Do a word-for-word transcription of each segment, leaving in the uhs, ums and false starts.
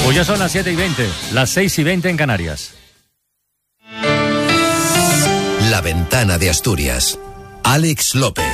Pues ya son las siete y veinte, las seis y veinte en Canarias. La Ventana de Asturias. Alex López.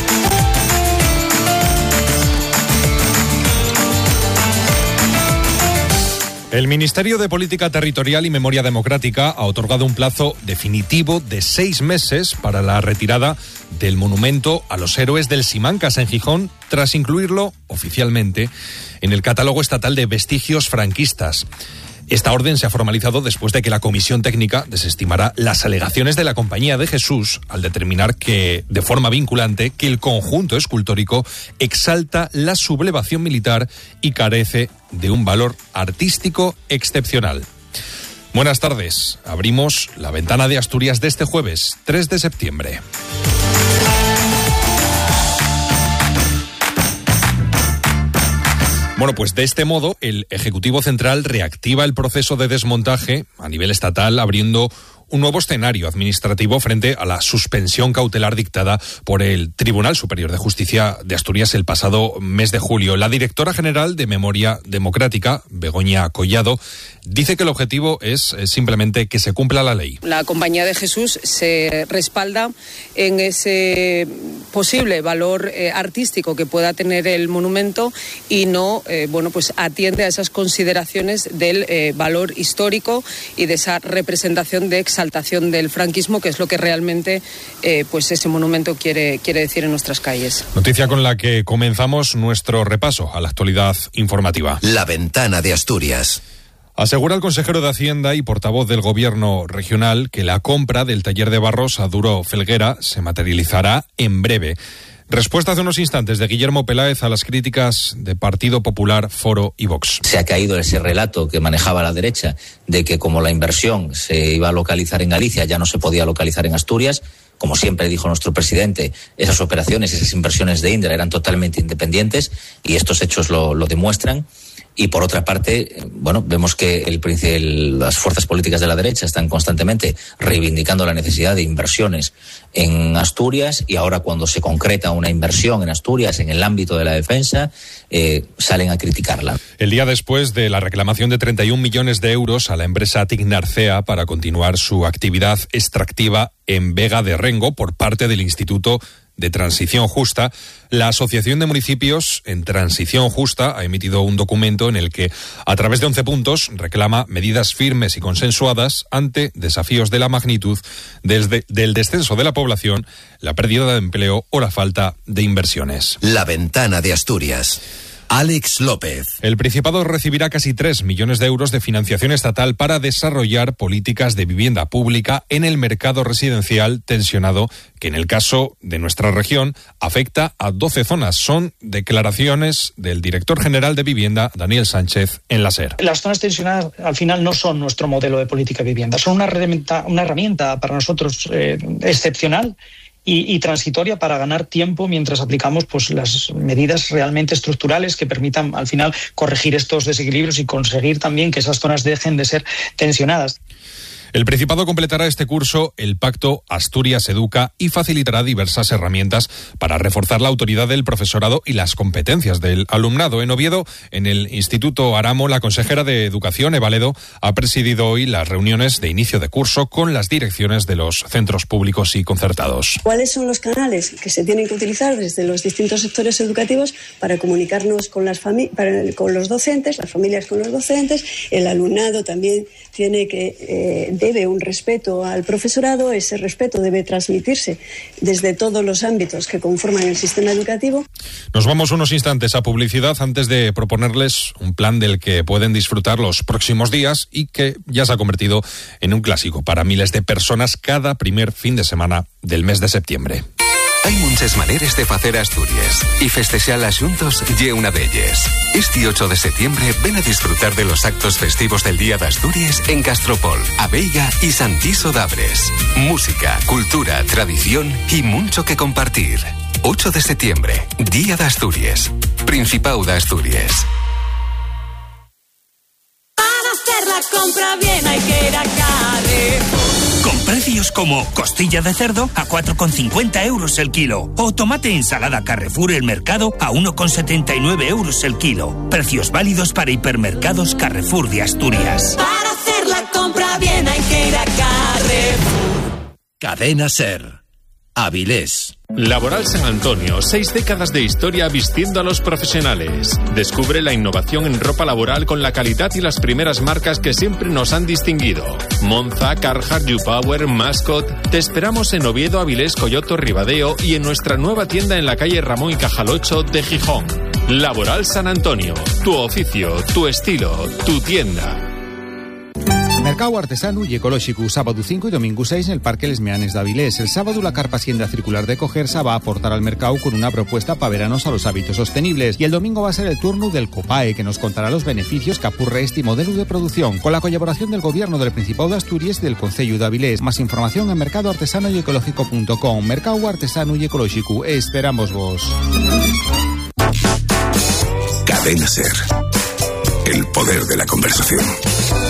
El Ministerio de Política Territorial y Memoria Democrática ha otorgado un plazo definitivo de seis meses para la retirada del monumento a los héroes del Simancas en Gijón, tras incluirlo oficialmente en el catálogo estatal de vestigios franquistas. Esta orden se ha formalizado después de que la Comisión Técnica desestimara las alegaciones de la Compañía de Jesús al determinar que, de forma vinculante, que el conjunto escultórico exalta la sublevación militar y carece de un valor artístico excepcional. Buenas tardes. Abrimos la Ventana de Asturias de este jueves, tres de septiembre. Bueno, pues de este modo, el Ejecutivo Central reactiva el proceso de desmontaje a nivel estatal, abriendo un nuevo escenario administrativo frente a la suspensión cautelar dictada por el Tribunal Superior de Justicia de Asturias el pasado mes de julio. La directora general de Memoria Democrática, Begoña Collado, dice que el objetivo es simplemente que se cumpla la ley. La Compañía de Jesús se respalda en ese posible valor eh, artístico que pueda tener el monumento y no, eh, bueno, pues atiende a esas consideraciones del eh, valor histórico y de esa representación de exaltación del franquismo, que es lo que realmente eh, pues ese monumento quiere, quiere decir en nuestras calles. Noticia con la que comenzamos nuestro repaso a la actualidad informativa. La Ventana de Asturias. Asegura el consejero de Hacienda y portavoz del Gobierno regional que la compra del taller de barros a Duro Felguera se materializará en breve. Respuesta hace unos instantes de Guillermo Peláez a las críticas de Partido Popular, Foro y Vox. Se ha caído ese relato que manejaba la derecha de que como la inversión se iba a localizar en Galicia, ya no se podía localizar en Asturias. Como siempre dijo nuestro presidente, esas operaciones, esas inversiones de Indra eran totalmente independientes y estos hechos lo, lo demuestran. Y por otra parte, bueno, vemos que el, el, las fuerzas políticas de la derecha están constantemente reivindicando la necesidad de inversiones en Asturias y ahora cuando se concreta una inversión en Asturias en el ámbito de la defensa, eh, salen a criticarla. El día después de la reclamación de treinta y un millones de euros a la empresa Tignarcea para continuar su actividad extractiva en Vega de Rengo por parte del Instituto de Transición Justa, la Asociación de Municipios en Transición Justa ha emitido un documento en el que, a través de once puntos, reclama medidas firmes y consensuadas ante desafíos de la magnitud desde del descenso de la población, la pérdida de empleo o la falta de inversiones. La Ventana de Asturias. Alex López. El Principado recibirá casi tres millones de euros de financiación estatal para desarrollar políticas de vivienda pública en el mercado residencial tensionado, que en el caso de nuestra región afecta a doce zonas. Son declaraciones del director general de Vivienda, Daniel Sánchez, en la SER. Las zonas tensionadas al final no son nuestro modelo de política de vivienda, son una herramienta, una herramienta para nosotros eh, excepcional Y, y transitoria para ganar tiempo mientras aplicamos pues las medidas realmente estructurales que permitan al final corregir estos desequilibrios y conseguir también que esas zonas dejen de ser tensionadas. El Principado completará este curso el Pacto Asturias Educa y facilitará diversas herramientas para reforzar la autoridad del profesorado y las competencias del alumnado. En Oviedo, en el Instituto Aramo, la consejera de Educación, Eva Ledo, ha presidido hoy las reuniones de inicio de curso con las direcciones de los centros públicos y concertados. ¿Cuáles son los canales que se tienen que utilizar desde los distintos sectores educativos para comunicarnos con, las fami- para, con los docentes, las familias con los docentes? El alumnado también tiene que... Eh, debe un respeto al profesorado, ese respeto debe transmitirse desde todos los ámbitos que conforman el sistema educativo. Nos vamos unos instantes a publicidad antes de proponerles un plan del que pueden disfrutar los próximos días y que ya se ha convertido en un clásico para miles de personas cada primer fin de semana del mes de septiembre. Hay muchas maneras de hacer Asturias y festejarlas juntos y una de ellas. Este ocho de septiembre ven a disfrutar de los actos festivos del Día de Asturias en Castropol, Abeiga y Santiso d'Abres. Música, cultura, tradición y mucho que compartir. ocho de septiembre, Día de Asturias. Principado de Asturias. Para hacer la compra bien hay que ir a Carrefour. Con precios como costilla de cerdo a cuatro con cincuenta euros el kilo o tomate ensalada Carrefour El Mercado a uno con setenta y nueve euros el kilo. Precios válidos para hipermercados Carrefour de Asturias. Para hacer la compra bien hay que ir a Carrefour. Cadena SER. Avilés. Laboral San Antonio, seis décadas de historia vistiendo a los profesionales. Descubre la innovación en ropa laboral con la calidad y las primeras marcas que siempre nos han distinguido. Monza, Carhartt, YouPower, Mascot. Te esperamos en Oviedo, Avilés, Coyoto, Ribadeo y en nuestra nueva tienda en la calle Ramón y Cajal ocho de Gijón. Laboral San Antonio, tu oficio, tu estilo, tu tienda. Mercado artesano y ecológico, sábado cinco y domingo seis en el Parque Les Meanes de Avilés. El sábado la carpa Hacienda Circular de Cogersa va a aportar al mercado con una propuesta para veranos a los hábitos sostenibles. Y el domingo va a ser el turno del COPAE, que nos contará los beneficios que apurre este modelo de producción, con la colaboración del Gobierno del Principado de Asturias y del Concello de Avilés. Más información en mercado artesano y ecológico punto com. Mercado artesano y ecológico. Esperamos vos. Cadena SER. El poder de la conversación.